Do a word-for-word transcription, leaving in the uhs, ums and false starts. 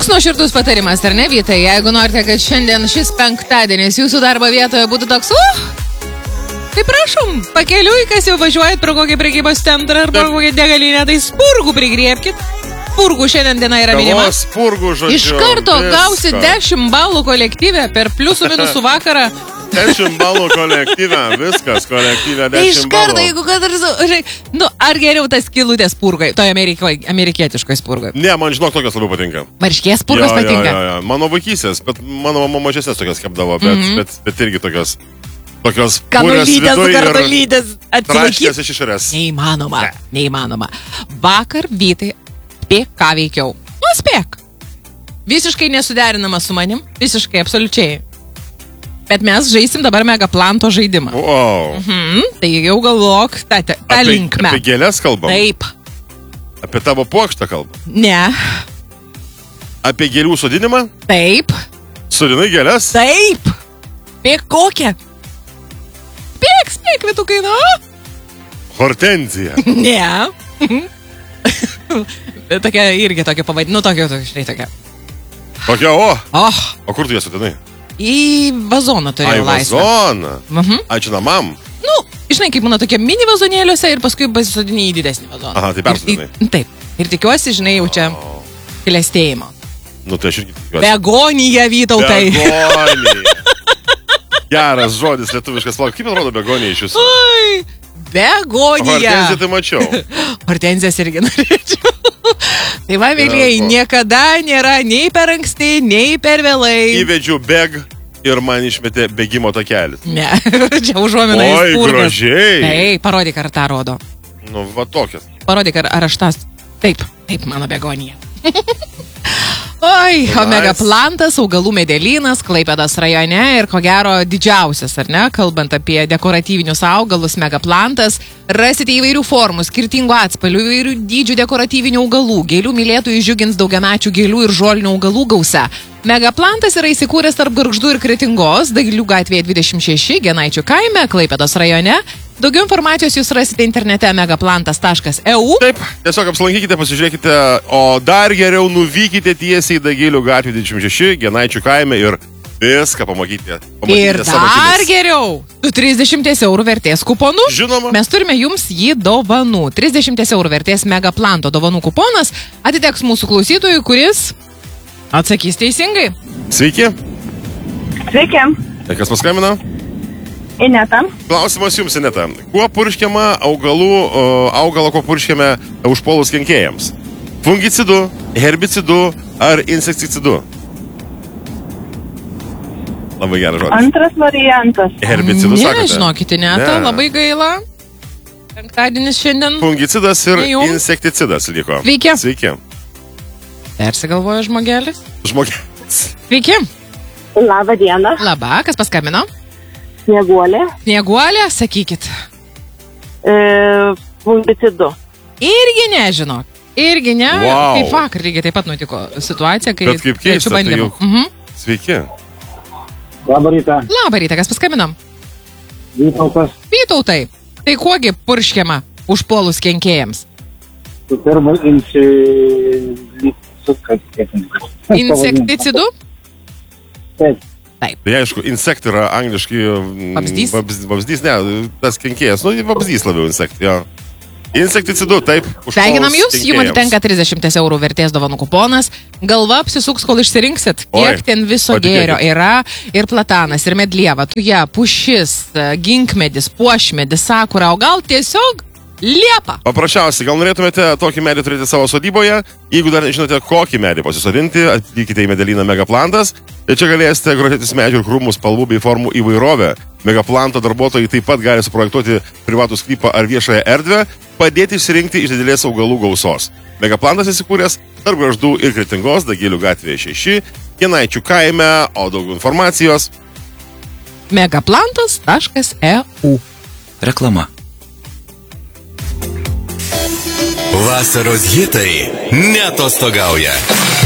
Toks nuoširdus patarimas, ar ne, Vytai? Jeigu norite, kad šiandien šis penktadienis jūsų darbo vietoje būtų toks, uh, tai prašom, pakeliui, kas jau važiuojat pro kokį prekybos centrą ar pro kokį degalinę, tai spurgų prigriebkit. Spurgų šiandien diena yra minima. Spurgų, žodžiu. Iš karto gausi dešimt balų kolektyvę per pliusų minusų vakarą. dešimt balų kolektyvę, viskas, kolektyvę dešimt balų. Iš karto, jeigu kad ar, nu, ar geriau tas skylutės spurgai, toje amerikietiškoje spurgai? Ne, man žinok, tokios labiau patinka. Varškės spurgos jo, patinka? Jo, jo, jo. Mano vaikysės, bet mano mama mažesnės tokias kepdavo, bet, mm -hmm. bet, bet irgi tokios, tokios kanulytės, kartulytės, traškės iš išorės. Neįmanoma, ne. neįmanoma. Vakar, Vytai, spėk, ką veikiau. Nu, spėk. Visiškai nesuderinama su manim, visiškai, absoliučiai. Bet mes žaisim dabar Megaplanto žaidimą. Wow. Mhm, tai jau galvok, tą, tą apie, linkmę. Apie gėlės kalbam? Taip. Apie tavo puokštą kalbam? Ne. Apie gėlių sodinimą? Taip. Sodinai gėlės? Taip. Spėk kokią? Spėk, spėk, Vytukai, nu. Hortenzija. Ne. Tokia irgi tokia pavadinu, tokia, štai tokia. Tokia, o? Oh. O kur tu jas sudinai? Į vazoną turėjau laisvę. Ai, vazoną? Mhm. Ai, čia namam? Nu, žinai, kaip būna tokie mini vazonėliuose ir paskui pasisodini į didesnį vazoną. Aha, tai persodinai. Ir, taip. Ir tikiuosi, žinai, jau čia oh. klestėjimo. Nu, tai aš irgi tikiuosi. Begonija, Vytautai. Begonija. Geras žodis lietuviškas. Lauk, kaip atrodo begonija iš jūsų? Oi, begonija. Hortenziją tai mačiau. Hortenzijas irgi norėčiau. Tai va, mėlyjei, niekada nėra nei per anksti, nei per vėlai. Įvedžiu beg ir man išmetė bėgimo takelis. Ne, čia užuomina į Oi, spurgas. gražiai. Taip, parodyk, ar tą rodo. Nu, va tokias. Parodyk, ar, ar aš tas. Taip, taip, mano begonija. Oi, o Megaplantas, augalų medelynas, Klaipėdos rajone ir ko gero didžiausias, ar ne, kalbant apie dekoratyvinius augalus, Megaplantas, rasite įvairių formų, skirtingų atspalvių, įvairių dydžių dekoratyvinių augalų, gėlių mylėtojų išdžiugins daugiamečių gėlių ir žolinių augalų gausa. Megaplantas yra įsikūręs tarp Gargždų ir Kretingos, Dagilių gatvėje dvidešimt šeši, Genaičių kaime, Klaipėdos rajone. Daugiau informacijos jūs rasite internete megaplantas taškas e u. Taip, tiesiog apsilankykite, pasižiūrėkite, o dar geriau nuvykite tiesiai į Dagilių gatvėje dvidešimt šeši, Genaičių kaime ir viską pamatykite. pamatykite ir dar geriau, su trisdešimt eurų vertės kuponu. Žinoma. Mes turime jums jį dovanų. trisdešimt eurų vertės Megaplanto dovanų kuponas atiteks mūsų klausytojui, kuris atsakys teisingai. Sveiki. Sveiki. Tai kas paskambino? Ineta. Klausimas jums, Ineta. Kuo purškiama augalų, augalą, kuo purškiame užpuolus kenkėjams? Fungicidu, herbicidu ar insekticidu? Labai geras žodis. Antras variantas. Herbicidus, ne, sakote? Žinokite, Ineta, Ne. labai gaila. Penktadienis šiandien. Fungicidas ir Ne jums. insekticidas liko. Sveiki. Sveiki. Persigalvojo žmogelis. Žmogelis. Sveiki. Labą dieną. Laba, kas paskambino? Snieguolė. Snieguolė, sakykit. E, fungicidu. Irgi nežinok. Irgi ne. Wow. Kaip vakar lygiai taip pat nutiko situacija, kai Bet kaip keista, trečių tai bandymų. juk- Mhm. Sveiki. Labą rytą. Labą rytą, kas paskambinam? Vytautas. Vytautai, tai kuogi purškiama užpuolus kenkėjams? Su pirma, insi... Su kad Insekticidu? Taip. Taip. Tai aišku, insekt yra angliškai... mm, Vabzdys? Vabzdys, vabzdys ne, tas kenkėjas. Nu, vabzdys labiau insekt, jo. Insekticidu, taip. užpuolus Sveikinam jūs, jums kenkėjams. atitenka trisdešimt eurų vertės dovanų kuponas. Galva apsisuks, kol išsirinksit, kiek Oi, ten viso patikėkit. gėrio yra. Ir platanas, ir medlieva, tuja, pušis, ginkmedis, puošmedis, sakura, o gal tiesiog liepa. Paprasčiausiai, gal norėtumėte tokį medį turėti savo sodyboje? Jeigu dar nežinote, kokį medį pasisodinti, atvykite į medelyną Megaplantas. Ir čia galėsite grožėtis medžių ir krūmų spalvų bei formų įvairovę. Megaplanto darbuotojai taip pat gali suprojektuoti privatų sklypą ar viešąją erdvę, padėti išsirinkti iš didelės augalų gausos. Megaplantas įsikūręs tarp Gargždų ir Kretingos, Dagilių gatvėje šeši, Genaičių kaime, o daugiau informacijos. megaplantas taškas e u. Reklama. Vasaros hitai neatostogauja.